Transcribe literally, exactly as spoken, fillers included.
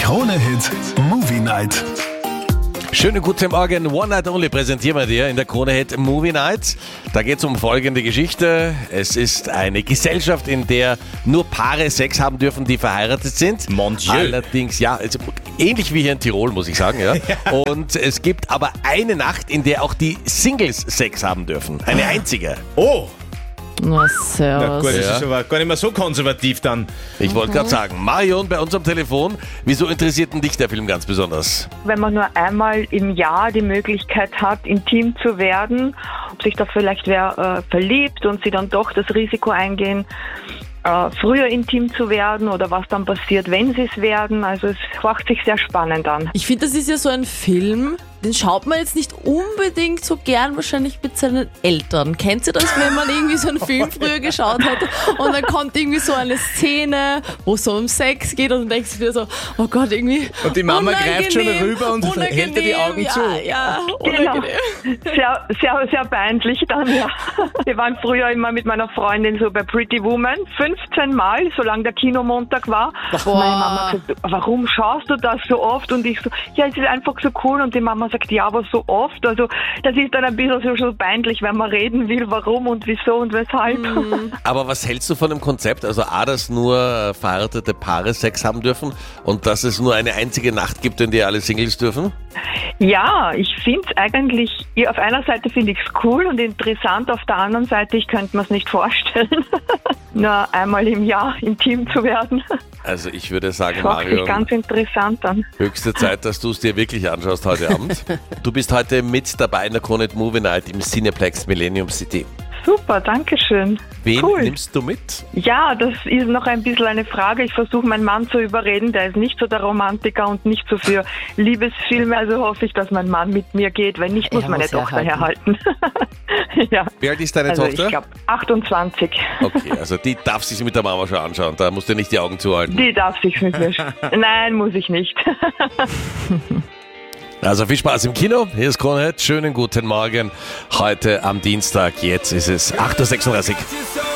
Krone-Hit Movie Night. Schönen guten Morgen, One Night Only präsentieren wir dir in der Krone-Hit Movie Night. Da geht es um folgende Geschichte. Es ist eine Gesellschaft, in der nur Paare Sex haben dürfen, die verheiratet sind. Mon Dieu. Allerdings, ja, also ähnlich wie hier in Tirol, muss ich sagen. Ja. ja. Und es gibt aber eine Nacht, in der auch die Singles Sex haben dürfen. Eine einzige. Oh! Na, servus. Na gut, das Ja. ist aber gar nicht mehr so konservativ dann. Ich wollte gerade sagen, Marion bei uns am Telefon, wieso interessiert denn dich der Film ganz besonders? Wenn man nur einmal im Jahr die Möglichkeit hat, intim zu werden, ob sich da vielleicht wer äh, verliebt und sie dann doch das Risiko eingehen, äh, früher intim zu werden oder was dann passiert, wenn sie es werden. Also es hört sich sehr spannend an. Ich finde, das ist ja so ein Film, den schaut man jetzt nicht unbedingt so gern wahrscheinlich mit seinen Eltern. Kennt ihr das, wenn man irgendwie so einen Film früher geschaut hat und dann kommt irgendwie so eine Szene, wo es so um Sex geht und dann denkst du dir so, oh Gott, irgendwie Und die Mama greift schon unangenehm, rüber und hält dir die Augen ja, zu. Ja, Genau. unangenehm. Sehr, sehr, sehr peinlich dann, ja. Wir waren früher immer mit meiner Freundin so bei Pretty Woman, fünfzehn Mal, solange der Kinomontag war. Boah. Meine Mama sagt, warum schaust du das so oft? Und ich so, ja, es ist einfach so cool. Und die Mama sagt, ja, aber so oft. Also das ist dann ein bisschen so, so peinlich, wenn man reden will, warum und wieso und weshalb. Mhm. Aber was hältst du von dem Konzept? Also A, dass nur verheiratete Paare Sex haben dürfen und dass es nur eine einzige Nacht gibt, in der alle Singles dürfen? Ja, ich finde es eigentlich, ja, auf einer Seite finde ich es cool und interessant, auf der anderen Seite, ich könnte mir es nicht vorstellen, nur einmal im Jahr intim zu werden. Also ich würde sagen, Das hört sich Marion, ganz interessant an. höchste Zeit, dass du es dir wirklich anschaust heute Abend. Du bist heute mit dabei in der Krone-Hit Movie Night im Cineplex Millennium City. Super, danke schön. Wen Cool. nimmst du mit? Ja, das ist noch ein bisschen eine Frage. Ich versuche meinen Mann zu überreden, der ist nicht so der Romantiker und nicht so für Liebesfilme, also hoffe ich, dass mein Mann mit mir geht, wenn nicht, muss Er meine muss Tochter herhalten. herhalten. Ja, Wie alt ist deine also Tochter? ich glaube achtundzwanzig. Okay, also die darf sich mit der Mama schon anschauen, da musst du nicht die Augen zuhalten. Die darf sich mit mir. Nein, muss ich nicht. Also viel Spaß im Kino, hier ist Krone-Hit, schönen guten Morgen, heute am Dienstag, jetzt ist es acht Uhr sechsunddreißig.